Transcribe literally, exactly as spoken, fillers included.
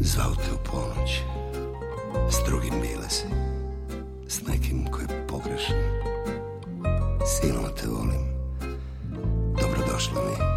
Zvao te u ponoć, s drugim bile si, s nekim ko je pogrešan. Silno te volim, dobrodošla mi.